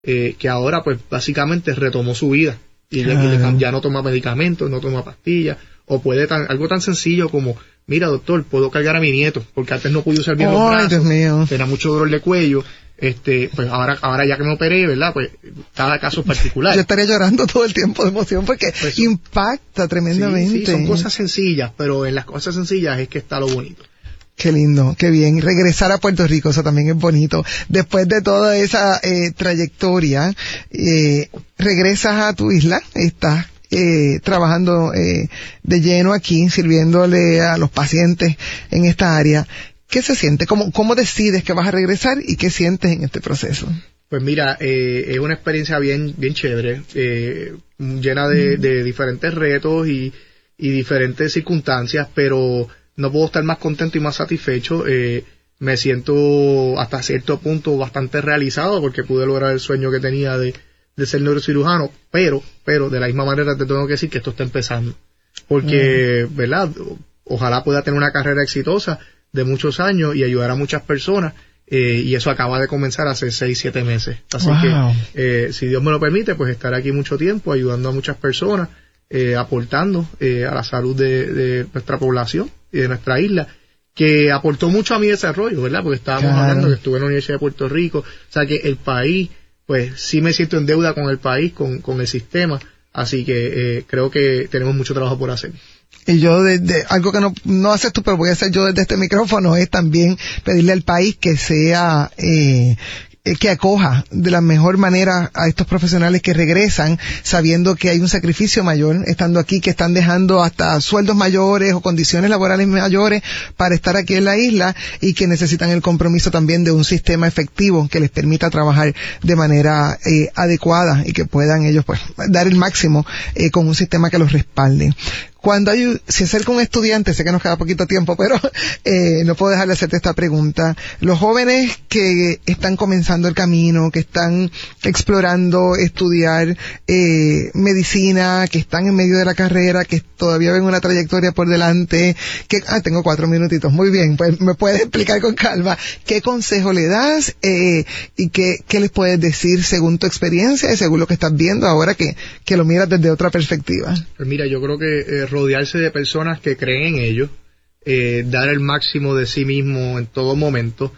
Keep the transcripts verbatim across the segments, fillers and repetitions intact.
eh, que ahora pues básicamente retomó su vida y ya, claro. ya no toma medicamentos, no toma pastillas, o puede tan, algo tan sencillo como, mira doctor, puedo cargar a mi nieto, porque antes no pude usar bien los brazos, Dios mío. Tenía mucho dolor de cuello, este, pues ahora, ahora ya que me operé, ¿verdad? Pues cada caso es particular. Yo estaría llorando todo el tiempo de emoción porque pues, impacta tremendamente. Sí, sí, son cosas sencillas, pero en las cosas sencillas es que está lo bonito. Qué lindo, qué bien. Regresar a Puerto Rico, eso también es bonito. Después de toda esa eh, trayectoria, eh, regresas a tu isla, estás eh, trabajando eh, de lleno aquí, sirviéndole a los pacientes en esta área. ¿Qué se siente? ¿Cómo, cómo decides que vas a regresar y qué sientes en este proceso? Pues mira, eh, es una experiencia bien, bien chévere, eh, llena de, mm. de diferentes retos y, y diferentes circunstancias, pero no puedo estar más contento y más satisfecho. Eh, me siento hasta cierto punto bastante realizado porque pude lograr el sueño que tenía de, de ser neurocirujano, pero, pero de la misma manera te tengo que decir que esto está empezando. Porque, mm. ¿verdad? Ojalá pueda tener una carrera exitosa de muchos años y ayudar a muchas personas. Eh, y eso acaba de comenzar hace seis, siete meses. Así wow. que, eh, si Dios me lo permite, pues estaré aquí mucho tiempo ayudando a muchas personas, eh, aportando eh, a la salud de, de nuestra población y de nuestra isla, que aportó mucho a mi desarrollo, ¿verdad? Porque estábamos claro. hablando que estuve en la Universidad de Puerto Rico, o sea que el país, pues sí me siento en deuda con el país, con, con el sistema, así que eh, creo que tenemos mucho trabajo por hacer. Y yo, desde algo que no, no haces tú, pero voy a hacer yo desde este micrófono, es también pedirle al país que sea, eh, que acoja de la mejor manera a estos profesionales que regresan, sabiendo que hay un sacrificio mayor, estando aquí, que están dejando hasta sueldos mayores o condiciones laborales mayores para estar aquí en la isla y que necesitan el compromiso también de un sistema efectivo que les permita trabajar de manera eh, adecuada y que puedan ellos pues dar el máximo eh, con un sistema que los respalde. Cuando hay, se acerca un estudiante, sé que nos queda poquito tiempo, pero eh, no puedo dejar de hacerte esta pregunta. Los jóvenes que están comenzando el camino, que están explorando estudiar eh, medicina, que están en medio de la carrera, que todavía ven una trayectoria por delante, que, ah, tengo cuatro minutitos, muy bien, pues me puedes explicar con calma, ¿qué consejo le das eh, y qué, qué les puedes decir según tu experiencia y según lo que estás viendo ahora que, que lo miras desde otra perspectiva? Pues mira, yo creo que eh, rodearse de personas que creen en ellos, eh, dar el máximo de sí mismo en todo momento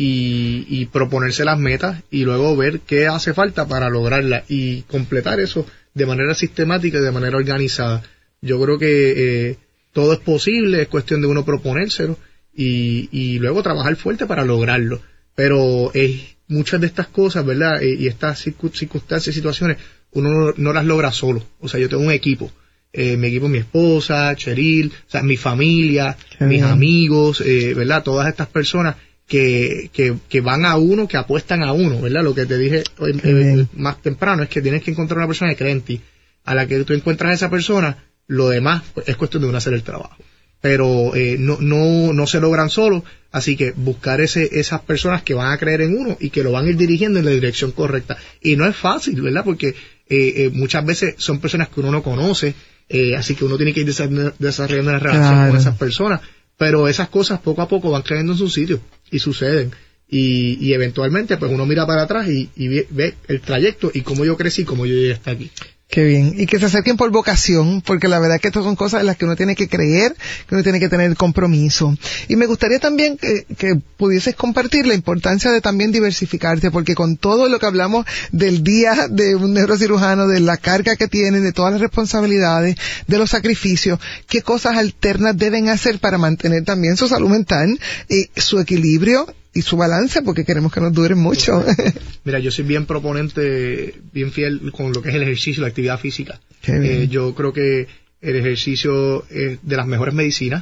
y, y proponerse las metas y luego ver qué hace falta para lograrlas y completar eso de manera sistemática y de manera organizada. Yo creo que eh, todo es posible, es cuestión de uno proponérselo y, y luego trabajar fuerte para lograrlo. Pero eh, muchas de estas cosas, ¿verdad? Eh, y estas circunstancias y situaciones, uno no, no las logra solo. O sea, yo tengo un equipo. Eh, mi equipo, mi esposa, Cheryl, o sea, mi familia, Qué mis bien. amigos, eh, ¿verdad? Todas estas personas que, que, que van a uno, que apuestan a uno, ¿verdad? Lo que te dije eh, eh, más temprano es que tienes que encontrar una persona que cree en ti. A la que tú encuentras a esa persona, lo demás pues, es cuestión de uno hacer el trabajo. Pero eh, no, no, no se logran solos, así que buscar ese, esas personas que van a creer en uno y que lo van a ir dirigiendo en la dirección correcta. Y no es fácil, ¿verdad? Porque eh, eh, muchas veces son personas que uno no conoce, Eh, así que uno tiene que ir desarrollando una relación claro. con esas personas, pero esas cosas poco a poco van cayendo en su sitio y suceden y, y eventualmente pues uno mira para atrás y, y ve, ve el trayecto y cómo yo crecí, cómo yo llegué hasta aquí. Qué bien. Y que se acerquen por vocación, porque la verdad es que estas son cosas en las que uno tiene que creer, que uno tiene que tener compromiso. Y me gustaría también que, que pudieses compartir la importancia de también diversificarte, porque con todo lo que hablamos del día de un neurocirujano, de la carga que tienen, de todas las responsabilidades, de los sacrificios, qué cosas alternas deben hacer para mantener también su salud mental, y su equilibrio y su balance, porque queremos que nos duren mucho. Mira, yo soy bien proponente, bien fiel con lo que es el ejercicio y la actividad física. Eh, yo creo que el ejercicio es de las mejores medicinas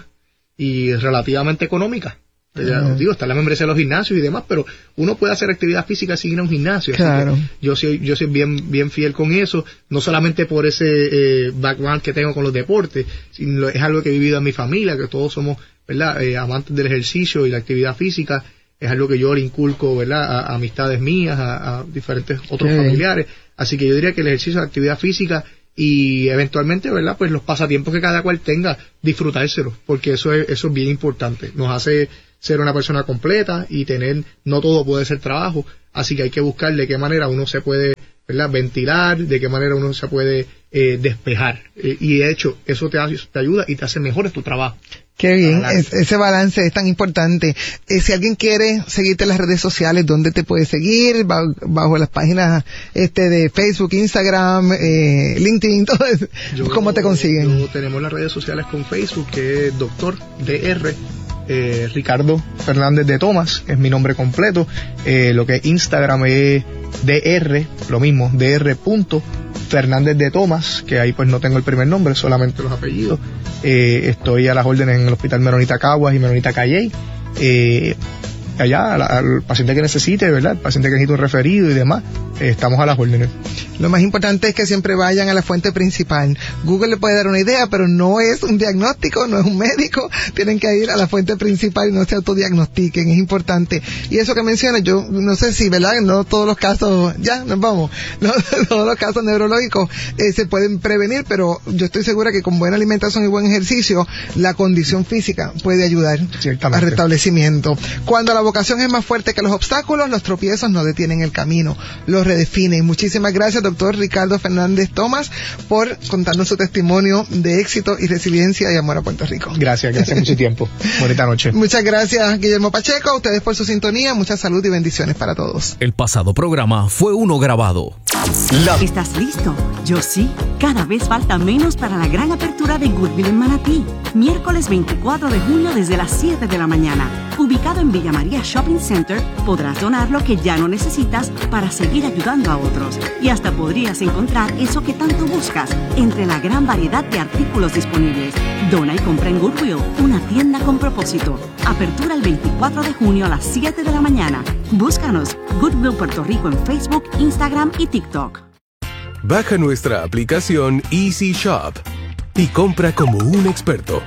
y relativamente económica. Ya, digo, está la membresía de los gimnasios y demás, pero uno puede hacer actividad física sin ir a un gimnasio. Claro. Así que yo soy, yo soy bien, bien fiel con eso, no solamente por ese eh, background que tengo con los deportes, sino es algo que he vivido en mi familia, que todos somos, ¿verdad?, eh, amantes del ejercicio y la actividad física. Es algo que yo le inculco, ¿verdad?, a, a amistades mías, a, a diferentes otros sí. familiares. Así que yo diría que el ejercicio, la actividad física y eventualmente, ¿verdad?, pues los pasatiempos que cada cual tenga, disfrutárselo, porque eso es, eso es bien importante. Nos hace ser una persona completa y tener, no todo puede ser trabajo, así que hay que buscar de qué manera uno se puede, ¿verdad?, ventilar, de qué manera uno se puede eh, despejar, eh, y de hecho eso te, te ayuda y te hace mejor en tu trabajo. Qué bien, es, ese balance es tan importante. Eh, si alguien quiere seguirte en las redes sociales, ¿dónde te puede seguir? Bajo, bajo las páginas este de Facebook, Instagram, eh, LinkedIn, todo eso. Yo, ¿cómo te consiguen? Yo, tenemos las redes sociales con Facebook, que es doctor D R eh, Ricardo Fernández de Tomás, es mi nombre completo. Eh, lo que es Instagram es D R, lo mismo, D R punto Fernández de Tomás, que ahí pues no tengo el primer nombre, solamente los apellidos. Eh, estoy a las órdenes en el Hospital Menonita Caguas y Menonita Calley. Eh, allá, al, al paciente que necesite, ¿verdad? El paciente que necesite un referido y demás, eh, estamos a las órdenes. Lo más importante es que siempre vayan a la fuente principal. Google le puede dar una idea, pero no es un diagnóstico, no es un médico. Tienen que ir a la fuente principal y no se autodiagnostiquen, es importante. Y eso que mencionas, yo no sé si, ¿verdad? No todos los casos, ya, nos vamos, no todos los casos neurológicos eh, se pueden prevenir, pero yo estoy segura que con buena alimentación y buen ejercicio, la condición física puede ayudar al restablecimiento. Cuando la vocación es más fuerte que los obstáculos, los tropiezos no detienen el camino, los redefinen. Muchísimas gracias, doctor Ricardo Fernández Tomás, por contarnos su testimonio de éxito y resiliencia y amor a Puerto Rico. Gracias, gracias mucho tiempo. Bonita noche. Muchas gracias, Guillermo Pacheco, a ustedes por su sintonía, mucha salud y bendiciones para todos. El pasado programa fue uno grabado. La... ¿Estás listo? Yo sí. Cada vez falta menos para la gran apertura de Goodwill en Manatí. Miércoles veinticuatro de junio desde las siete de la mañana. Ubicado en Villa María Shopping Center, podrás donar lo que ya no necesitas para seguir ayudando a otros. Y hasta podrías encontrar eso que tanto buscas entre la gran variedad de artículos disponibles. Dona y compra en Goodwill, una tienda con propósito. Apertura el veinticuatro de junio a las siete de la mañana. Búscanos, Goodwill Puerto Rico en Facebook, Instagram y TikTok. Baja nuestra aplicación Easy Shop y compra como un experto.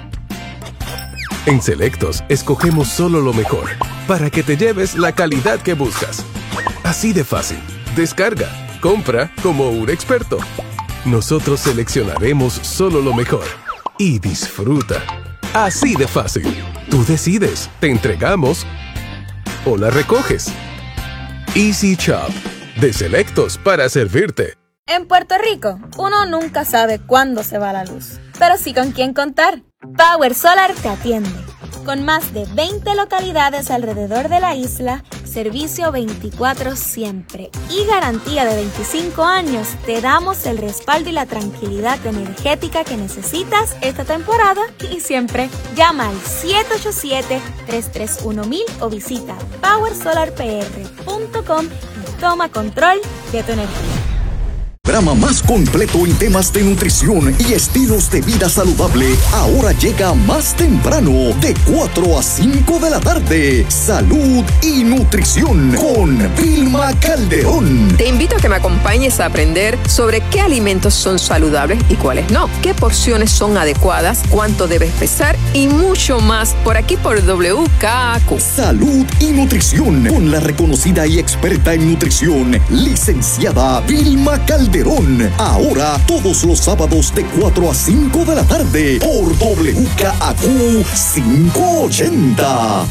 En Selectos, escogemos solo lo mejor para que te lleves la calidad que buscas. Así de fácil. Descarga, compra como un experto. Nosotros seleccionaremos solo lo mejor y disfruta. Así de fácil. Tú decides, te entregamos o la recoges. Easy Shop, de Selectos para servirte. En Puerto Rico, uno nunca sabe cuándo se va la luz, pero sí con quién contar. Power Solar te atiende. Con más de veinte localidades alrededor de la isla, servicio veinticuatro siempre y garantía de veinticinco años, te damos el respaldo y la tranquilidad energética que necesitas esta temporada y siempre. Llama al siete ocho siete, tres tres uno mil o visita power solar p r punto com y toma control de tu energía. Programa más completo en temas de nutrición y estilos de vida saludable. Ahora llega más temprano, de cuatro a cinco de la tarde. Salud y nutrición con Vilma Calderón. Te invito a que me acompañes a aprender sobre qué alimentos son saludables y cuáles no, qué porciones son adecuadas, cuánto debes pesar y mucho más por aquí por W K A Q. Salud y nutrición con la reconocida y experta en nutrición, licenciada Vilma Calderón. Ahora todos los sábados de cuatro a cinco de la tarde por W K A Q quinientos ochenta.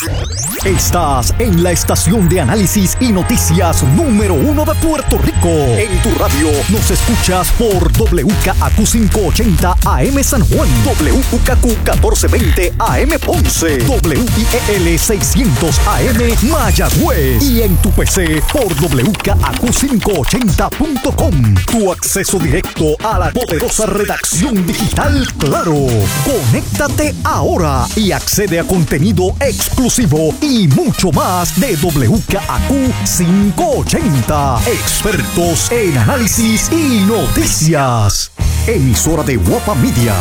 Estás en la estación de análisis y noticias número uno de Puerto Rico. En tu radio nos escuchas por W K A Q quinientos ochenta A M San Juan, W K Q catorce veinte A M Ponce, W I E L seiscientos A M Mayagüez y en tu P C por W K A Q quinientos ochenta punto com. Tu acceso directo a la poderosa redacción digital Claro. Conéctate ahora y accede a contenido exclusivo y mucho más de W K A Q quinientos ochenta. Expertos en análisis y noticias. Emisora de Guapa Media.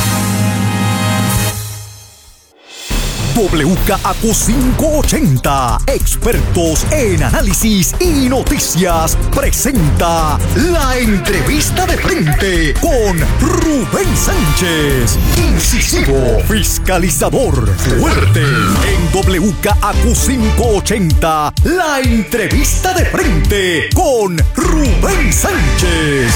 W K A Q quinientos ochenta, expertos en análisis y noticias, presenta la entrevista de frente con Rubén Sánchez. Incisivo, fiscalizador, fuerte. En W K A Q quinientos ochenta, la entrevista de frente con Rubén Sánchez.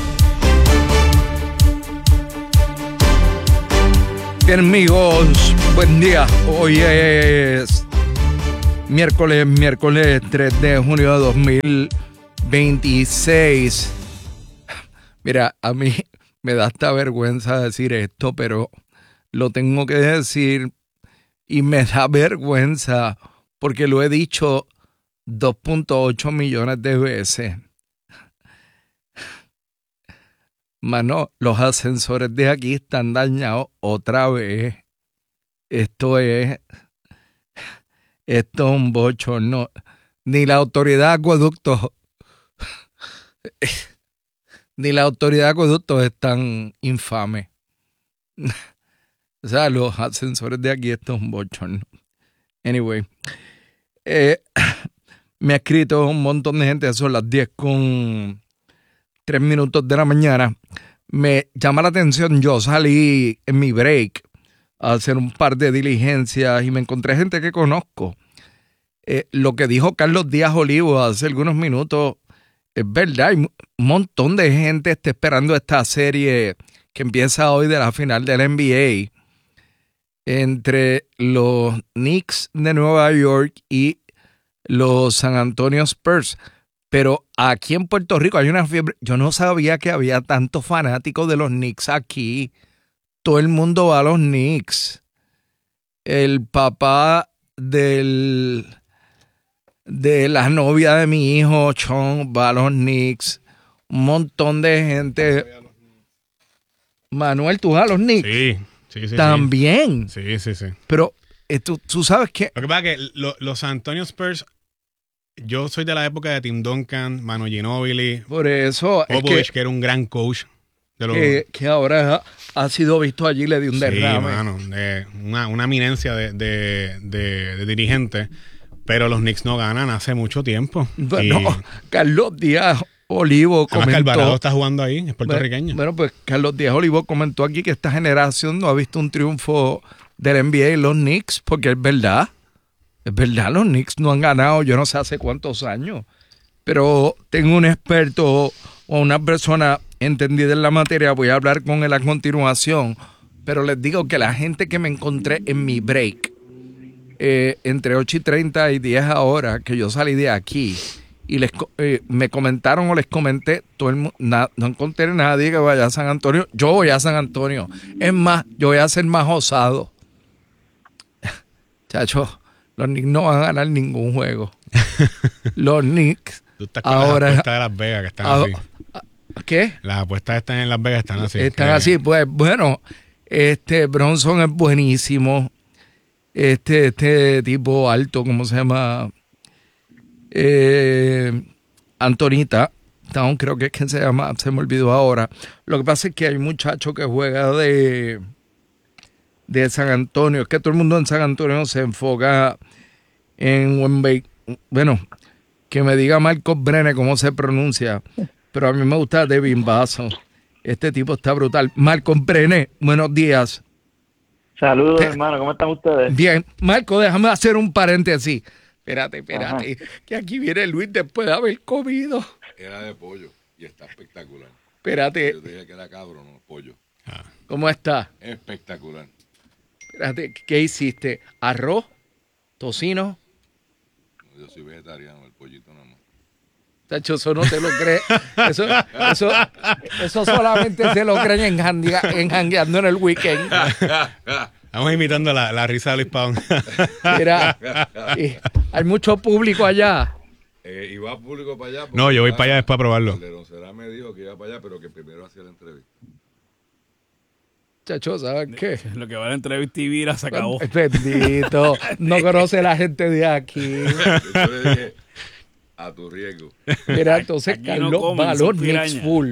Bien, amigos, Buen día, hoy es miércoles, miércoles tres de junio de dos mil veintiséis. Mira, a mí me da hasta vergüenza decir esto, pero lo tengo que decir y me da vergüenza porque lo he dicho dos punto ocho millones de veces. Mano, los ascensores de aquí están dañados otra vez. Esto es, esto es un bochorno. Ni la autoridad de acueductos, ni la autoridad de acueductos es tan infame. O sea, los ascensores de aquí, esto es un bochorno. Anyway, eh, me ha escrito un montón de gente, son las diez con tres minutos de la mañana. Me llama la atención, yo salí en mi break a hacer un par de diligencias y me encontré gente que conozco. Eh, lo que dijo Carlos Díaz Olivo hace algunos minutos es verdad. Hay un montón de gente está esperando esta serie que empieza hoy de la final del N B A entre los Knicks de Nueva York y los San Antonio Spurs. Pero aquí en Puerto Rico hay una fiebre. Yo no sabía que había tantos fanáticos de los Knicks aquí. Todo el mundo va a los Knicks. El papá del, de la novia de mi hijo, Sean, va a los Knicks. Un montón de gente. Manuel, ¿tú vas a los Knicks? Sí, sí, sí. También. Sí, sí, sí. Pero eh, tú, tú sabes que... Lo que pasa es que lo, los San Antonio Spurs... Yo soy de la época de Tim Duncan, Manu Ginóbili. Por eso... Popovich, es que, que era un gran coach. De los, que, que ahora ha sido visto allí, le dio un derrame. Sí, mano, de una, una eminencia de, de, de, de dirigente, pero los Knicks no ganan hace mucho tiempo. Bueno, y, Carlos Díaz Olivo comentó... Además, Alvarado está jugando ahí, es puertorriqueño. Bueno, pues Carlos Díaz Olivo comentó aquí que esta generación no ha visto un triunfo del N B A y los Knicks, porque es verdad, es verdad, los Knicks no han ganado yo no sé hace cuántos años, pero tengo un experto o una persona entendida en la materia, voy a hablar con él a continuación, pero les digo que la gente que me encontré en mi break, eh, entre ocho y treinta y diez ahora, que yo salí de aquí, y les eh, me comentaron o les comenté, todo el mundo, na, no encontré a nadie que vaya a San Antonio, yo voy a San Antonio, es más, yo voy a ser más osado. Chacho, los Knicks no van a ganar ningún juego. Los Knicks Tú estás con ahora... las apuestas de Las Vegas que están a, así. ¿Qué? Las apuestas están en Las Vegas, están así. Están que... así, pues bueno, este Bronson es buenísimo. Este, este tipo alto, ¿cómo se llama? Eh, Antonita Town, creo que es que se llama, se me olvidó ahora. Lo que pasa es que hay un muchacho que juega de, de San Antonio. Es que todo el mundo en San Antonio se enfoca en Wembley. Bueno, que me diga Marcos Brene cómo se pronuncia. Pero a mí me gusta Devin Vaso. Este tipo está brutal. Marcos Brené, buenos días. Saludos, Te... hermano. ¿Cómo están ustedes? Bien. Marco, déjame hacer un paréntesis. Espérate, espérate. Ajá. Que aquí viene Luis después de haber comido. Era de pollo y está espectacular. Espérate. Yo te dije que era cabro, no pollo. Ah. ¿Cómo está? Espectacular. Espérate, ¿qué hiciste? ¿Arroz? ¿Tocino? No, yo soy vegetariano, el pollito nada más. Tacho, eso no te lo crees. Eso, eso, eso solamente se lo creen en, jandia, en jangueando en el weekend. Estamos imitando la, la risa de Luis Pavón. Mira, hay mucho público allá. Eh, ¿Y va público para allá? No, yo voy para allá después a probarlo. Será me dijo que iba para allá, pero que primero hacía la entrevista. Chacho, ¿sabes qué? Lo que va a la entrevista y vira se acabó. Bendito. No conoce la gente de aquí. Yo le dije, a tu riesgo. Mira, entonces aquí Carlos no va a los Knicks full.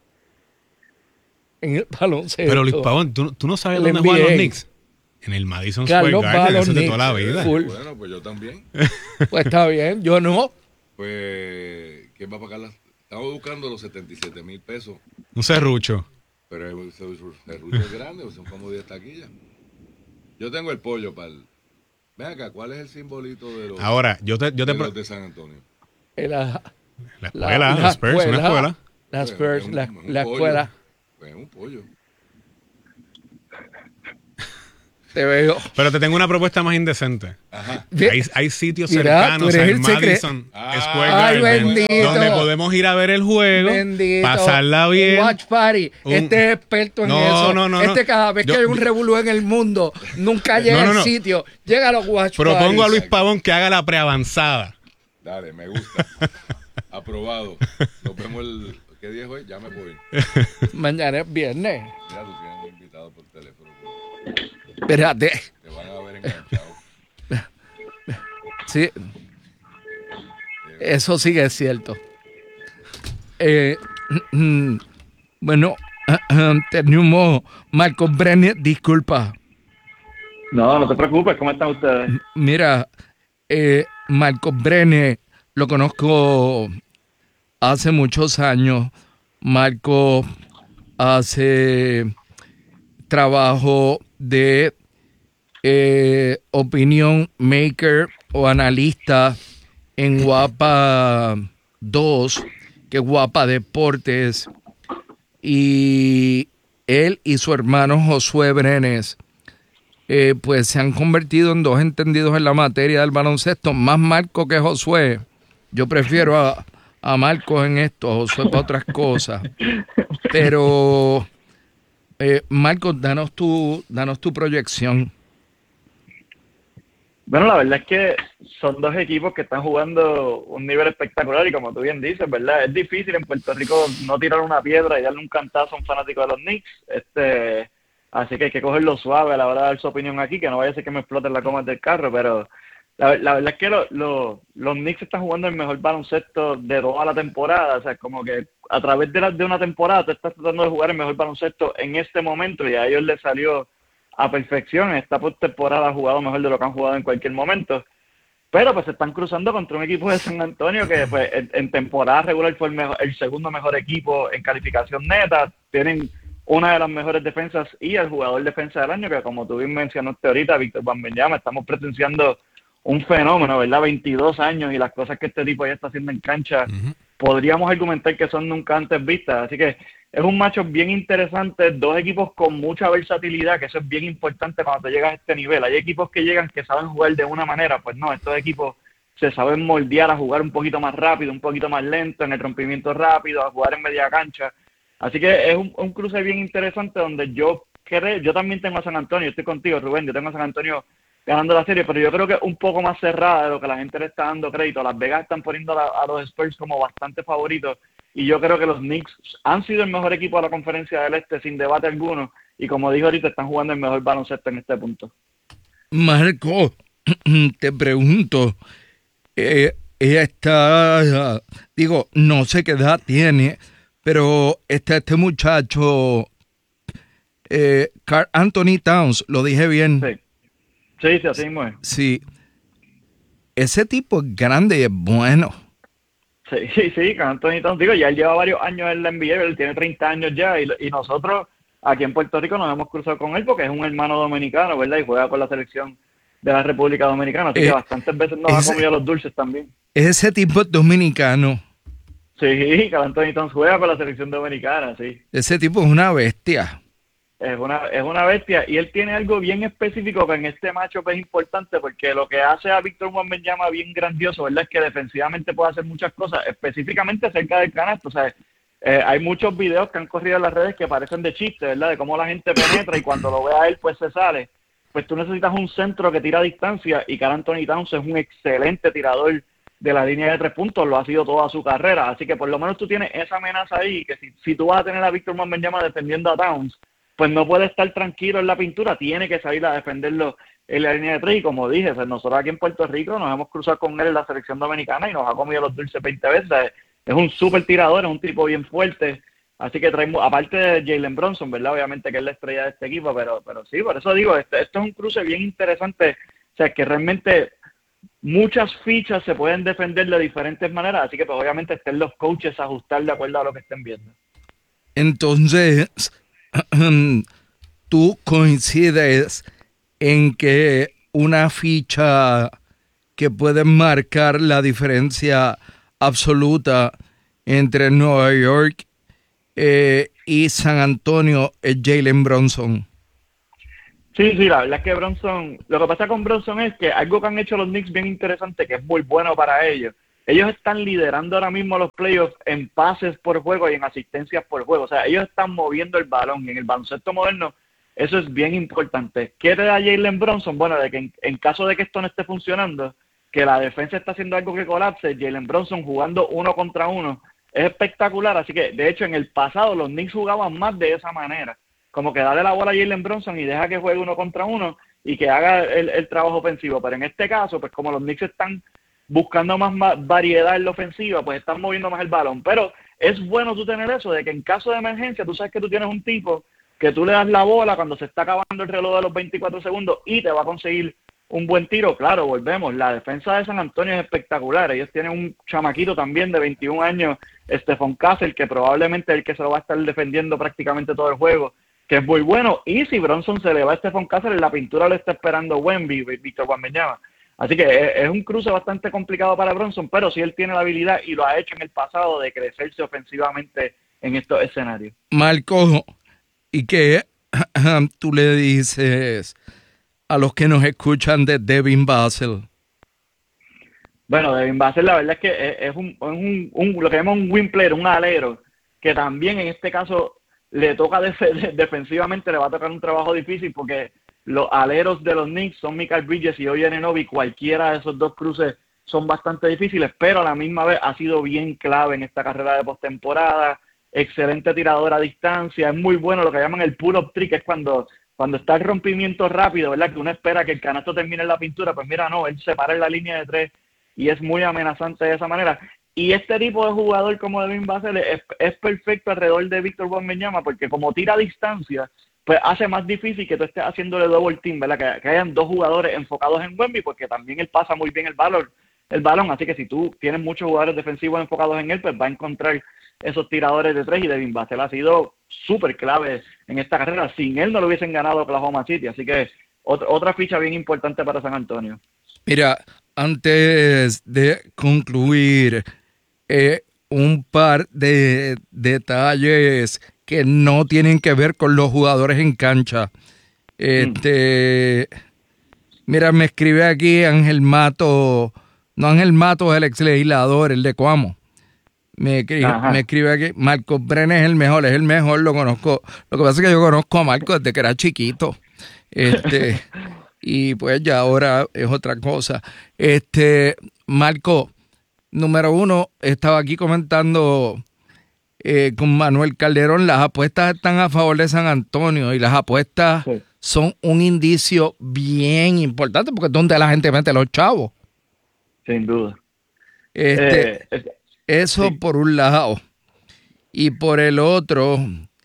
En el baloncesto. Pero Luis Pavón, ¿tú, tú no sabes el dónde juegan los Knicks? En el Madison Square Garden, eso de toda la vida. Full. Bueno, pues yo también. Pues está bien, yo no. Pues, ¿quién va a pagar las? Estamos buscando los setenta y siete mil pesos. Un serrucho. Pero el serrucho es grande, pues son como diez taquillas. Yo tengo el pollo para el... Ven acá, ¿cuál es el simbolito de los, Ahora, yo te, yo te de, los de San Antonio? La, la escuela, la, la Spurs, escuela, una escuela. La Spurs, un, la, un la pollo, escuela. Pues un pollo. Te veo. Pero te tengo una propuesta más indecente. Ajá. Hay, hay sitios Mira, cercanos al Madison Square Ay, Garden bendito. donde podemos ir a ver el juego, Bendito. pasarla bien. Un watch party. Un- Este es experto en No, eso. no, no, este no. cada vez Yo- que hay un revolú en el mundo, nunca llega No, no, al no. sitio. Llega a los watch Propongo a parties. Luis Pavón que haga la preavanzada. Dale, me gusta. Aprobado. Nos vemos el... ¿Qué día es hoy? Ya me voy. Mañana es viernes. Mira, tú tienes un invitado por teléfono. Espérate. Te van a ver enganchado. Sí. Eso sí que es cierto. Eh, bueno, tenemos Marcos Brenner, disculpa. No, no te preocupes, ¿cómo están ustedes? Mira, eh, Marcos Brenner lo conozco hace muchos años. Marco hace trabajo de eh, opinion maker o analista en Guapa dos, que es Guapa Deportes, y él y su hermano Josué Brenes eh, pues se han convertido en dos entendidos en la materia del baloncesto, más Marco que Josué. Yo prefiero a, a Marco en esto, a Josué para otras cosas. Pero, eh, Marco, danos tu, danos tu proyección. Bueno, la verdad es que son dos equipos que están jugando un nivel espectacular y como tú bien dices, ¿verdad? Es difícil en Puerto Rico no tirar una piedra y darle un cantazo a un fanático de los Knicks. Este, así que hay que cogerlo suave a la hora de dar su opinión aquí, que no vaya a ser que me exploten la coma del carro, pero la, la verdad es que lo, lo, los Knicks están jugando el mejor baloncesto de toda la temporada. O sea, como que a través de, la, de una temporada tú estás tratando de jugar el mejor baloncesto en este momento y a ellos les salió a perfección. Esta postemporada ha jugado mejor de lo que han jugado en cualquier momento. Pero pues se están cruzando contra un equipo de San Antonio que pues en, en temporada regular fue el, mejor, el segundo mejor equipo en calificación neta. Tienen una de las mejores defensas y el jugador defensa del año, que como tú bien mencionaste ahorita, Víctor Wembanyama, estamos presenciando un fenómeno, ¿verdad? veintidós años y las cosas que este tipo ya está haciendo en cancha, uh-huh. podríamos argumentar que son nunca antes vistas. Así que es un matchup bien interesante, dos equipos con mucha versatilidad, que eso es bien importante cuando te llegas a este nivel. Hay equipos que llegan que saben jugar de una manera, pues no, estos equipos se saben moldear a jugar un poquito más rápido, un poquito más lento, en el rompimiento rápido, a jugar en media cancha. Así que es un, un cruce bien interesante donde yo creo, yo también tengo a San Antonio, estoy contigo, Rubén, yo tengo a San Antonio ganando la serie, pero yo creo que es un poco más cerrada de lo que la gente le está dando crédito. Las Vegas están poniendo a, a los Spurs como bastante favoritos y yo creo que los Knicks han sido el mejor equipo de la Conferencia del Este sin debate alguno y como dijo ahorita están jugando el mejor baloncesto en este punto. Marco, te pregunto, eh, ella está, digo, no sé qué edad tiene, pero está este muchacho, eh, Karl Anthony Towns, lo dije bien. Sí. Sí, sí, así mismo es. Sí. Ese tipo es grande y es bueno. Sí, sí, sí, con Anthony Towns. Digo, ya él lleva varios años en la N B A, él tiene treinta años ya, y, y nosotros aquí en Puerto Rico nos hemos cruzado con él porque es un hermano dominicano, ¿verdad? Y juega con la selección de la República Dominicana, así eh, que bastantes veces nos ese, ha comido los dulces también. Ese tipo es dominicano. Sí, Karl Anthony Towns juega con la selección dominicana, sí. Ese tipo es una bestia. Es una, es una bestia y él tiene algo bien específico que en este matchup es importante porque lo que hace a Víctor Wembanyama bien grandioso, ¿verdad? Es que defensivamente puede hacer muchas cosas, específicamente cerca del canasto. O sea, eh, hay muchos videos que han corrido en las redes que parecen de chiste, ¿verdad? De cómo la gente penetra y cuando lo ve a él pues se sale. Pues tú necesitas un centro que tira a distancia y Karl Anthony Towns es un excelente tirador de la línea de tres puntos, lo ha sido toda su carrera. Así que por lo menos tú tienes esa amenaza ahí, que si, si tú vas a tener a Víctor Wembanyama defendiendo a Towns, pues no puede estar tranquilo en la pintura, tiene que salir a defenderlo en la línea de tres. Y como dije, nosotros aquí en Puerto Rico nos hemos cruzado con él en la selección dominicana y nos ha comido los dulces veinte veces. Es un súper tirador, es un tipo bien fuerte. Así que traemos, aparte de Jalen Brunson, ¿verdad? Obviamente que es la estrella de este equipo, pero pero sí, por eso digo, esto, esto es un cruce bien interesante. O sea, que realmente muchas fichas se pueden defender de diferentes maneras, así que pues obviamente estén los coaches a ajustar de acuerdo a lo que estén viendo. Entonces, tú coincides en que una ficha que puede marcar la diferencia absoluta entre Nueva York eh, y San Antonio es Jalen Brunson. Sí, sí, la verdad es que Bronson, lo que pasa con Bronson es que algo que han hecho los Knicks bien interesante, que es muy bueno para ellos, ellos están liderando ahora mismo los playoffs en pases por juego y en asistencias por juego, o sea, ellos están moviendo el balón, y en el baloncesto moderno eso es bien importante. ¿Qué te da Jalen Bronson? Bueno, de que en, en caso de que esto no esté funcionando, que la defensa está haciendo algo que colapse, Jalen Bronson jugando uno contra uno es espectacular, así que de hecho en el pasado los Knicks jugaban más de esa manera, como que dale la bola a Jalen Bronson y deja que juegue uno contra uno y que haga el, el trabajo ofensivo, pero en este caso, pues como los Knicks están buscando más, más variedad en la ofensiva, pues están moviendo más el balón, pero es bueno tú tener eso, de que en caso de emergencia, tú sabes que tú tienes un tipo que tú le das la bola cuando se está acabando el reloj de los veinticuatro segundos y te va a conseguir un buen tiro. Claro, volvemos, la defensa de San Antonio es espectacular, ellos tienen un chamaquito también de veintiún años, Stephon Castle, que probablemente es el que se lo va a estar defendiendo prácticamente todo el juego, que es muy bueno, y si Bronson se le va a Stephon Castle, en la pintura le está esperando Wemby, Víctor Wembanyama. Así que es, es un cruce bastante complicado para Bronson, pero sí él tiene la habilidad y lo ha hecho en el pasado de crecerse ofensivamente en estos escenarios. Marco, ¿y qué tú le dices a los que nos escuchan de Devin Vassell? Bueno, Devin Vassell la verdad es que es, es, un, es un, un, lo que llamamos un wing player, un alero, que también en este caso le toca def- defensivamente, le va a tocar un trabajo difícil porque los aleros de los Knicks son Mikal Bridges y Oye Anunoby, cualquiera de esos dos cruces son bastante difíciles, pero a la misma vez ha sido bien clave en esta carrera de postemporada, excelente tirador a distancia, es muy bueno lo que llaman el pull-up trick, es cuando, cuando está el rompimiento rápido, ¿verdad? Que uno espera que el canasto termine en la pintura, pues mira, no, él se para en la línea de tres y es muy amenazante de esa manera. Y este tipo de jugador como Devin Vassell es, es perfecto alrededor de Víctor Wembanyama porque como tira a distancia, pues hace más difícil que tú estés haciéndole double team, ¿verdad? Que, que hayan dos jugadores enfocados en Wemby porque también él pasa muy bien el balón, el balón, así que si tú tienes muchos jugadores defensivos enfocados en él, pues va a encontrar esos tiradores de tres y Devin Vassell ha sido súper clave en esta carrera. Sin él no lo hubiesen ganado Oklahoma City, así que otra, otra ficha bien importante para San Antonio. Mira, antes de concluir, eh, un par de detalles que no tienen que ver con los jugadores en cancha. Este, mm. Mira, me escribe aquí Ángel Mato, no Ángel Mato es el ex legislador, el de Coamo. Me escribe, me escribe aquí, Marcos Brenes es el mejor, es el mejor, lo conozco. Lo que pasa es que yo conozco a Marcos desde que era chiquito. Este, y pues ya ahora es otra cosa. Este, Marco, número uno, estaba aquí comentando eh, con Manuel Calderón, las apuestas están a favor de San Antonio y las apuestas sí. son un indicio bien importante porque es donde la gente mete los chavos. Sin duda. Este, eh, es, eso sí. Por un lado. Y por el otro,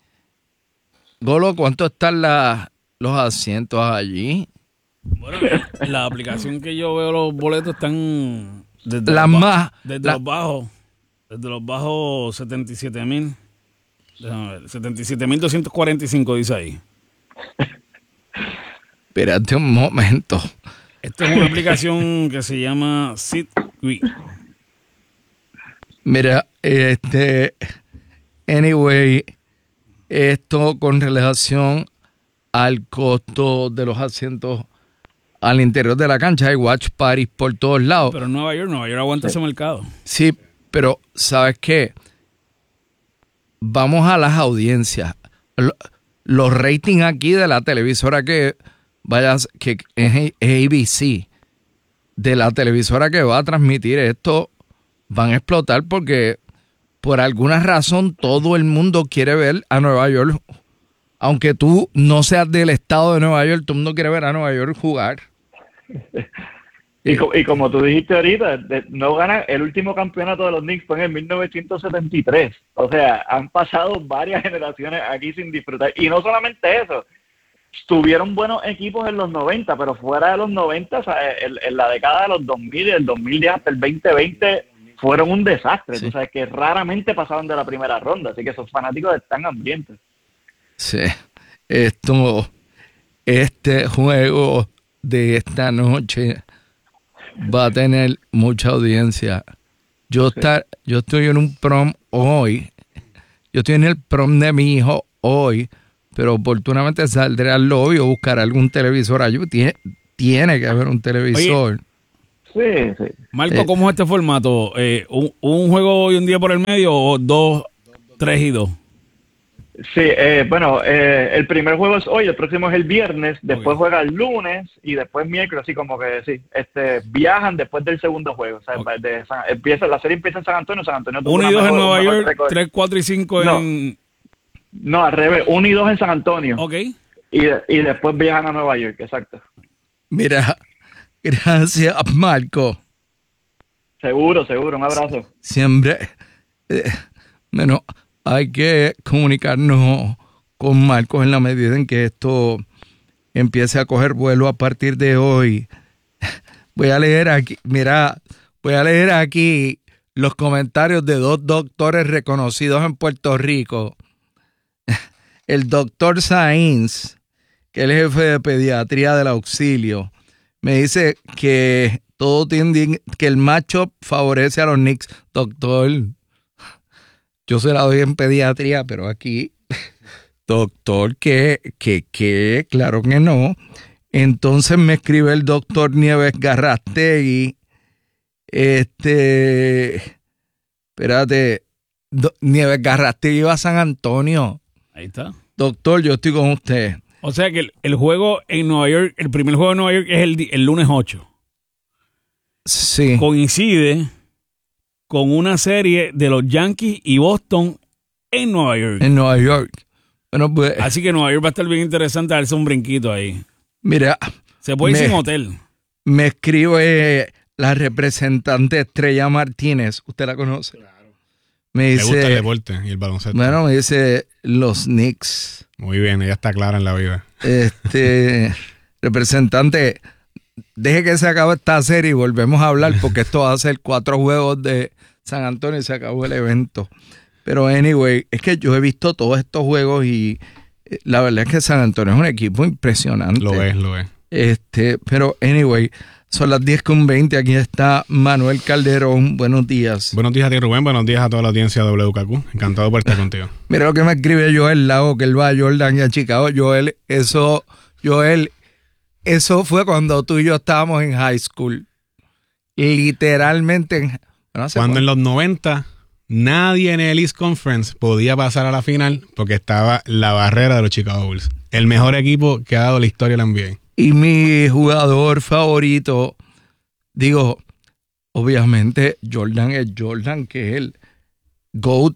Golo, ¿cuánto están la, los asientos allí? Bueno, en la aplicación que yo veo los boletos están desde, las los, más, desde la, los bajos, desde los bajos setenta y siete mil. Déjame ver, setenta y siete mil doscientos cuarenta y cinco dice ahí. Espérate un momento. Esta es una aplicación que se llama SeatGeek. Mira, este, anyway, esto con relación al costo de los asientos al interior de la cancha, hay watch parties por todos lados. Pero en Nueva York, Nueva York aguanta sí. ese mercado. Sí, pero ¿sabes qué? Vamos a las audiencias. Los ratings aquí de la televisora que vayas, que es A B C, de la televisora que va a transmitir esto, van a explotar porque por alguna razón todo el mundo quiere ver a Nueva York. Aunque tú no seas del estado de Nueva York, todo el mundo quiere ver a Nueva York jugar. Y, co- y como tú dijiste ahorita, de, no gana el último campeonato de los Knicks fue en el mil novecientos setenta y tres. O sea, han pasado varias generaciones aquí sin disfrutar. Y no solamente eso, tuvieron buenos equipos en los noventa, pero fuera de los noventa, o sea, en, en la década de los dos mil, del dos mil diez hasta el veinte veinte, fueron un desastre. Sí. O sea, que raramente pasaban de la primera ronda. Así que esos fanáticos están hambrientos. Sí, esto, este juego de esta noche va a tener mucha audiencia. Yo, sí. estar, yo estoy en un prom hoy, yo estoy en el prom de mi hijo hoy, pero oportunamente saldré al lobby o buscar algún televisor allí. Tiene, tiene que haber un televisor. Oye, sí, sí. Marco, Eh, ¿cómo es este formato? Eh, un, ¿Un juego hoy un día por el medio o dos, tres y dos? Sí, eh, bueno, eh, el primer juego es hoy, el próximo es el viernes, después juega el lunes y después miércoles, así como que sí, este, viajan después del segundo juego. O sea, de San- empieza, la serie empieza en San Antonio, San Antonio tuvo Uno y una dos en mejor- Nueva un mejor York, récord. tres, cuatro y cinco No. en... No, al revés, uno y dos en San Antonio. Ok. Y, y después viajan a Nueva York, exacto. Mira, gracias, Marco. Seguro, seguro, un abrazo. Siempre, eh, bueno, hay que comunicarnos con Marcos en la medida en que esto empiece a coger vuelo a partir de hoy. Voy a leer aquí, mira, voy a leer aquí los comentarios de dos doctores reconocidos en Puerto Rico. El doctor Sainz, que es el jefe de pediatría del Auxilio, me dice que todo tiende, que el matchup favorece a los Knicks. Doctor, yo se la doy en pediatría, pero aquí, doctor, que, que, que, claro que no. Entonces me escribe el doctor Nieves Garrastegui, este, espérate, do, Nieves Garrastegui va a San Antonio. Ahí está. Doctor, yo estoy con usted. O sea que el, el juego en Nueva York, el primer juego en Nueva York es el, di- el lunes ocho. Sí. Coincide con una serie de los Yankees y Boston en Nueva York. En Nueva York. Bueno, pues, Así que Nueva York va a estar bien interesante darse un brinquito ahí. mira. Se puede ir me- sin hotel. Me escribe la representante Estrella Martínez. ¿Usted la conoce? Me Le gusta el dice, deporte y el baloncesto. bueno, me dice los Knicks. Muy bien, ella está clara en la vida. Este, representante, deje que se acabe esta serie y volvemos a hablar porque esto va a ser cuatro juegos de San Antonio y se acabó el evento. Pero anyway, es que yo he visto todos estos juegos y eh, la verdad es que San Antonio es un equipo impresionante. Lo es, lo es. Este, pero anyway, son las diez con veinte. Aquí está Manuel Calderón. Buenos días. Buenos días a ti, Rubén. Buenos días a toda la audiencia de W K Q. Encantado por estar contigo. Mira lo que me escribe Joel Lago, que él va a Jordan y a Chicago. Joel, eso, Joel, eso fue cuando tú y yo estábamos en high school. Literalmente. En, bueno, ¿hace Cuando cuánto? en los noventa nadie en el East Conference podía pasar a la final porque estaba la barrera de los Chicago Bulls. El mejor equipo que ha dado la historia de la N B A. Y mi jugador favorito, digo, obviamente Jordan es Jordan, que es el GOAT,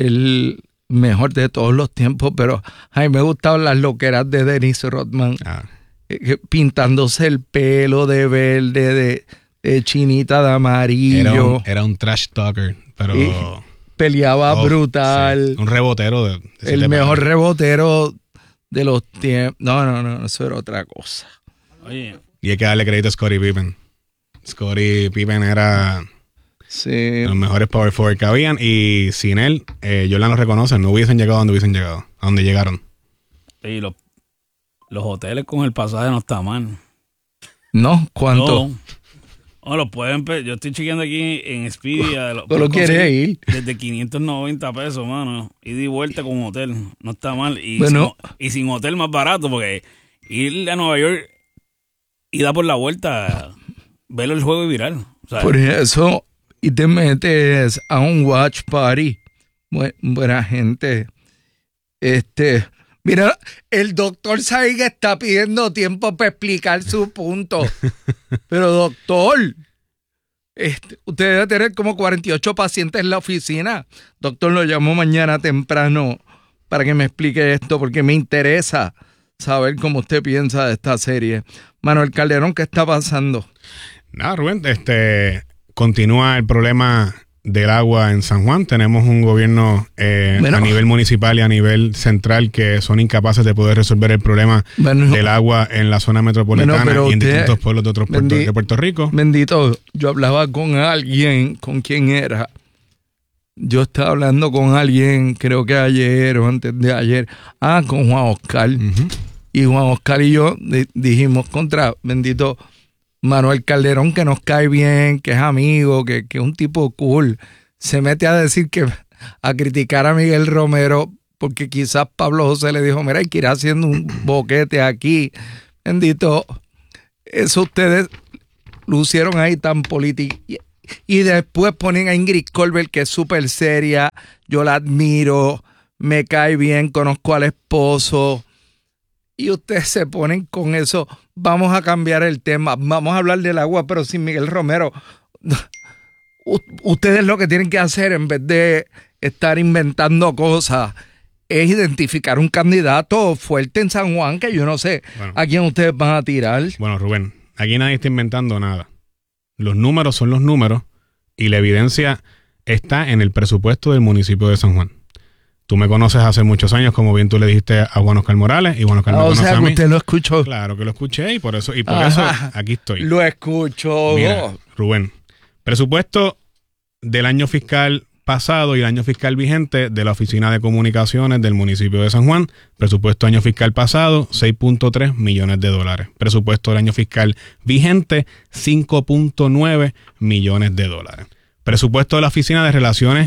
el mejor de todos los tiempos, pero a mí me gustaban las loqueras de Dennis Rodman, Ah. eh, pintándose el pelo de verde, de, de chinita de Era amarillo, un, era un trash talker, pero y peleaba oh, brutal, sí, un rebotero de, de el siete mejor pares. rebotero de los tiempos. No, no, no, eso era otra cosa. Oye, Y hay que darle crédito a Scottie Pippen. Scottie Pippen era Sí. de los mejores power forward que habían y sin él, eh, Jordan lo reconoce, no hubiesen llegado a donde hubiesen llegado, a donde llegaron. y los, los hoteles con el pasaje no está mal. ¿No? ¿Cuánto? No. Oh, lo pueden pe- yo estoy chequeando aquí en Expedia. Lo, ¿Tú lo puedes quieres conseguir ir? Desde quinientos noventa pesos, mano. Ida y vuelta con un hotel. No está mal. Y, Bueno. sin, y sin hotel más barato, porque ir a Nueva York y dar por la vuelta, ver el juego y viral. O sea, Por eso, y te metes a un watch party. Bu- buena gente. Este, mira, el doctor Saig está pidiendo tiempo para explicar su punto. Pero doctor, este, usted debe tener como cuarenta y ocho pacientes en la oficina. Doctor, lo llamo mañana temprano para que me explique esto, porque me interesa saber cómo usted piensa de esta serie. Manuel Calderón, ¿qué está pasando? Nada, Rubén, este continúa el problema del agua en San Juan. Tenemos un gobierno eh, Bueno. a nivel municipal y a nivel central que son incapaces de poder resolver el problema Bueno. del agua en la zona metropolitana Bueno, pero y en usted- distintos pueblos de otros puertos Bendi- de Puerto Rico. Bendito, yo hablaba con alguien, ¿con quién era? Yo estaba hablando con alguien, creo que ayer o antes de ayer. Ah, con Juan Oscar. Ujú. Y Juan Oscar y yo di- dijimos contra, bendito Manuel Calderón, que nos cae bien, que es amigo, que, que es un tipo cool. Se mete a decir que, a criticar a Miguel Romero porque quizás Pablo José le dijo, mira, hay que ir haciendo un boquete aquí. Bendito, eso ustedes lucieron ahí tan político. Y, y después ponen a Ingrid Colbert, que es súper seria, yo la admiro, me cae bien, conozco al esposo. Y ustedes se ponen con eso. Vamos a cambiar el tema. Vamos a hablar del agua, pero sin Miguel Romero. U- ustedes lo que tienen que hacer, en vez de estar inventando cosas, es identificar un candidato fuerte en San Juan, que yo no sé bueno, a quién ustedes van a tirar. Bueno, Rubén, aquí nadie está inventando nada. Los números son los números y la evidencia está en el presupuesto del municipio de San Juan. Tú me conoces hace muchos años, como bien tú le dijiste a Juan Oscar Morales, y Juan Oscar ah, me o conoce sea, a mí. Usted lo escuchó. Claro que lo escuché y por eso, y por Ajá. eso aquí estoy. Lo escucho. Mira, Rubén, presupuesto del año fiscal pasado y el año fiscal vigente de la Oficina de Comunicaciones del municipio de San Juan. Presupuesto año fiscal pasado, seis punto tres millones de dólares. Presupuesto del año fiscal vigente, cinco punto nueve millones de dólares. Presupuesto de la Oficina de Relaciones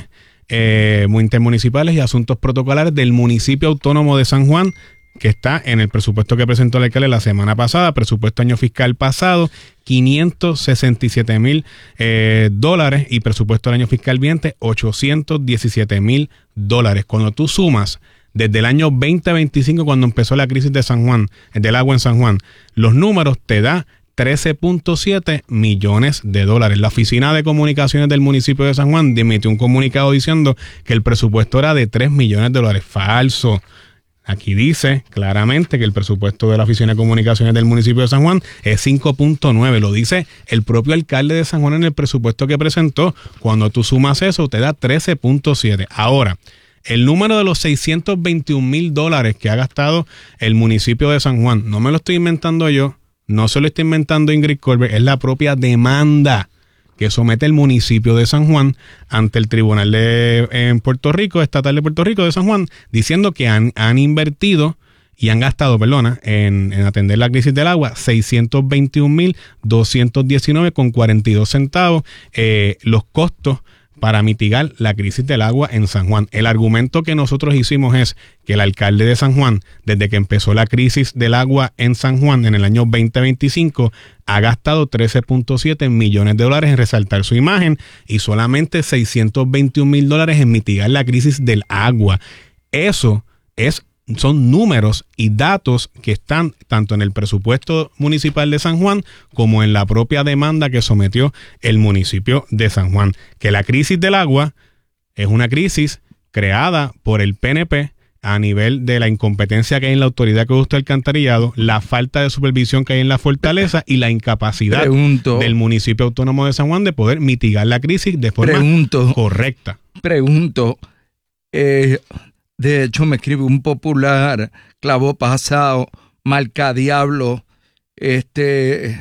Eh, intermunicipales y asuntos protocolares del municipio autónomo de San Juan, que está en el presupuesto que presentó el alcalde la semana pasada, presupuesto año fiscal pasado, quinientos sesenta y siete mil eh, dólares y presupuesto del año fiscal vigente, ochocientos diecisiete mil dólares. Cuando tú sumas desde el año veinte veinticinco, cuando empezó la crisis de San Juan, del agua en San Juan, los números te da trece punto siete millones de dólares. La Oficina de Comunicaciones del municipio de San Juan emitió un comunicado diciendo que el presupuesto era de tres millones de dólares. Falso. Aquí dice claramente que el presupuesto de la Oficina de Comunicaciones del municipio de San Juan es cinco punto nueve. Lo dice el propio alcalde de San Juan en el presupuesto que presentó. Cuando tú sumas eso, te da trece punto siete. Ahora, el número de los seiscientos veintiún mil dólares que ha gastado el municipio de San Juan, no me lo estoy inventando yo. No se lo está inventando Ingrid Colbert, es la propia demanda que somete el municipio de San Juan ante el Tribunal de en Puerto Rico, Estatal de Puerto Rico de San Juan, diciendo que han, han invertido y han gastado, perdona, en, en atender la crisis del agua, seiscientos veintiún mil doscientos diecinueve con cuarenta y dos centavos, eh, los costos para mitigar la crisis del agua en San Juan. El argumento que nosotros hicimos es que el alcalde de San Juan, desde que empezó la crisis del agua en San Juan en el año veinte veinticinco, ha gastado trece punto siete millones de dólares en resaltar su imagen y solamente seiscientos veintiún mil dólares en mitigar la crisis del agua. Eso es son números y datos que están tanto en el presupuesto municipal de San Juan como en la propia demanda que sometió el municipio de San Juan. Que la crisis del agua es una crisis creada por el P N P a nivel de la incompetencia que hay en la autoridad que gusta el alcantarillado, la falta de supervisión que hay en la fortaleza y la incapacidad Pregunto. del municipio autónomo de San Juan de poder mitigar la crisis de forma Pregunto. correcta. Pregunto, eh... de hecho, me escribe un popular, clavo pasado, marca diablo, este,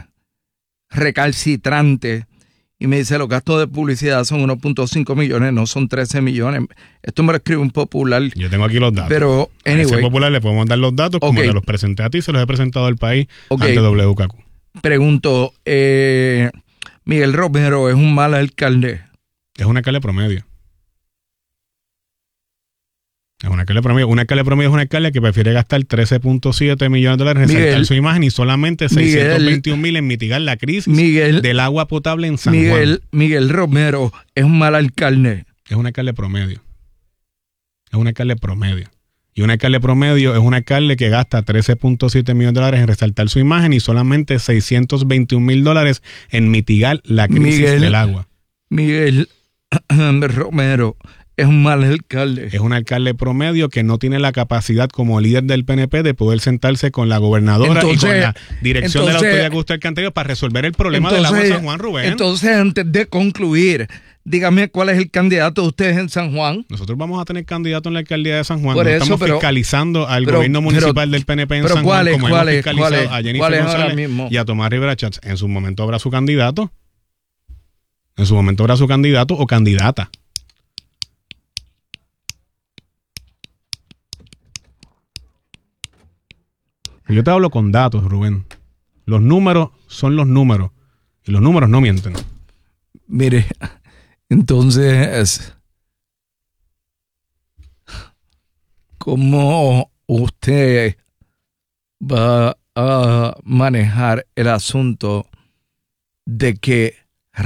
recalcitrante, y me dice, los gastos de publicidad son uno punto cinco millones, no son trece millones. Esto me lo escribe un popular. Yo tengo aquí los datos. Pero, anyway. A ese popular le podemos dar los datos, como okay. te los presenté a ti, se los he presentado al país okay. ante W K Q. Pregunto, eh, Miguel Romero es un mal alcalde. Es un alcalde promedio. Es un alcalde promedio. Un alcalde promedio es un alcalde que prefiere gastar trece punto siete millones de dólares en resaltar Miguel, su imagen y solamente seiscientos veintiún mil en mitigar la crisis Miguel, del agua potable en San Miguel, Juan. Miguel Romero es un mal alcalde. Es un alcalde promedio. Es un alcalde promedio. Y un alcalde promedio es un alcalde que gasta trece punto siete millones de dólares en resaltar su imagen y solamente seiscientos veintiún mil dólares en mitigar la crisis Miguel, del agua. Miguel Romero es un mal alcalde. Es un alcalde promedio que no tiene la capacidad como líder del P N P de poder sentarse con la gobernadora entonces, y con la dirección entonces, de la autoridad que gusta alcaldería para resolver el problema entonces, del agua en San Juan, Rubén. Entonces, antes de concluir, dígame cuál es el candidato de ustedes en San Juan. Nosotros vamos a tener candidato en la alcaldía de San Juan. Por Nos eso, estamos pero, fiscalizando al pero, gobierno municipal pero, del P N P en pero San Juan, como hemos es, fiscalizado es, a Jennifer González y a Tomás Rivera Chats. En su momento habrá su candidato. En su momento habrá su candidato o candidata. Yo te hablo con datos, Rubén. Los números son los números. Y los números no mienten. Mire, entonces, ¿cómo usted va a manejar el asunto de que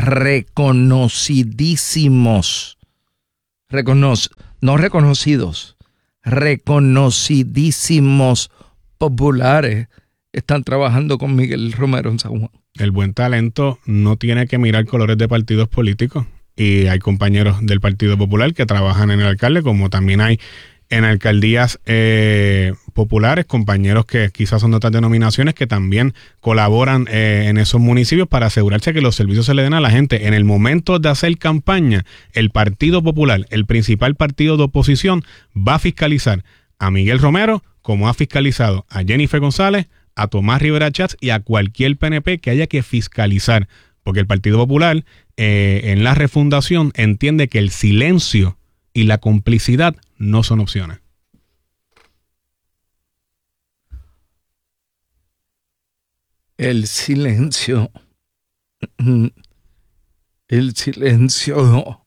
reconocidísimos, reconoc- no reconocidos, reconocidísimos populares están trabajando con Miguel Romero en San Juan? El buen talento no tiene que mirar colores de partidos políticos, y hay compañeros del Partido Popular que trabajan en el alcalde, como también hay en alcaldías eh, populares, compañeros que quizás son de otras denominaciones que también colaboran eh, en esos municipios para asegurarse que los servicios se le den a la gente. En el momento de hacer campaña, el Partido Popular, el principal partido de oposición, va a fiscalizar a Miguel Romero como ha fiscalizado a Jennifer González, a Tomás Rivera Chats y a cualquier P N P que haya que fiscalizar, porque el Partido Popular eh, en la refundación entiende que el silencio y la complicidad no son opciones. El silencio, el silencio,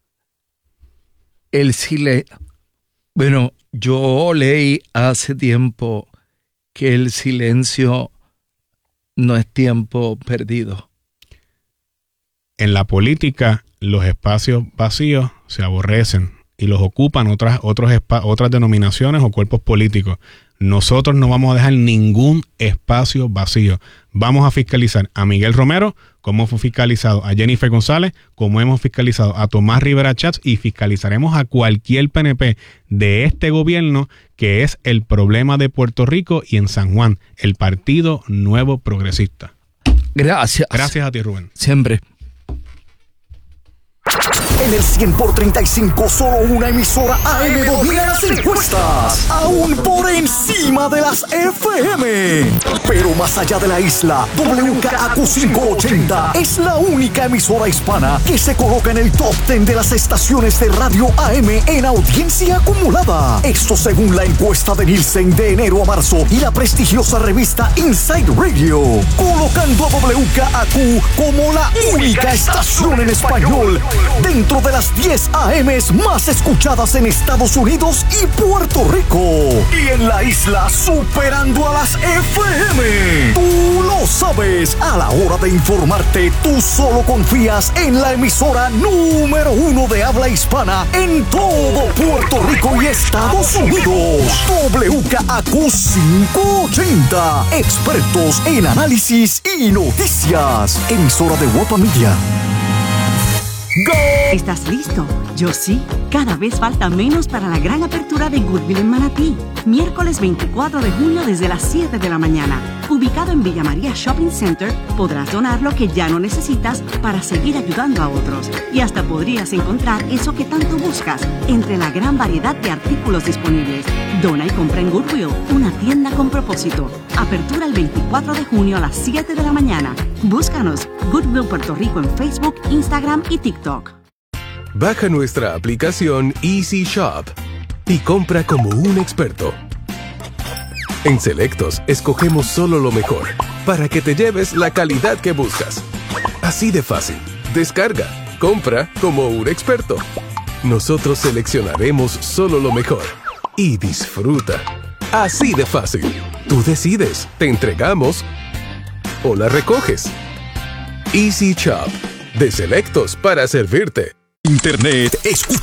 el silencio. Bueno, yo leí hace tiempo que el silencio no es tiempo perdido. En la política, los espacios vacíos se aborrecen y los ocupan otras, otros espa- otras denominaciones o cuerpos políticos. Nosotros no vamos a dejar ningún espacio vacío. Vamos a fiscalizar a Miguel Romero, como hemos fiscalizado a Jennifer González, como hemos fiscalizado a Tomás Rivera Chats, y fiscalizaremos a cualquier P N P de este gobierno, que es el problema de Puerto Rico y en San Juan, el Partido Nuevo Progresista. Gracias. Gracias a ti, Rubén. Siempre. En el cien por treinta y cinco, solo una emisora A M domina las encuestas, aún por encima de las F M. Pero más allá de la isla, W K A Q quinientos ochenta es la única emisora hispana que se coloca en el top diez de las estaciones de radio A M en audiencia acumulada. Esto según la encuesta de Nielsen de enero a marzo y la prestigiosa revista Inside Radio, colocando a W K A Q como la única estación en español dentro de las diez A Ms más escuchadas en Estados Unidos y Puerto Rico. Y en la isla, superando a las F M. Tú lo sabes, a la hora de informarte, tú solo confías en la emisora número uno de habla hispana en todo Puerto Rico y Estados Unidos. W K A Q quinientos ochenta. Expertos en análisis y noticias. Emisora de Guapa Media. ¡Go! ¿Estás listo? Yo sí. Cada vez falta menos para la gran apertura de Goodwill en Manatí. Miércoles veinticuatro de junio desde las siete de la mañana. Ubicado en Villa María Shopping Center, podrás donar lo que ya no necesitas para seguir ayudando a otros. Y hasta podrías encontrar eso que tanto buscas entre la gran variedad de artículos disponibles. Dona y compra en Goodwill, una tienda con propósito. Apertura el veinticuatro de junio a las siete de la mañana. Búscanos, Goodwill Puerto Rico en Facebook, Instagram y TikTok. Baja nuestra aplicación Easy Shop y compra como un experto. En Selectos, escogemos solo lo mejor para que te lleves la calidad que buscas. Así de fácil. Descarga, compra como un experto. Nosotros seleccionaremos solo lo mejor y disfruta. Así de fácil. Tú decides, te entregamos o la recoges. Easy Shop, de Selectos para servirte. Internet, escucha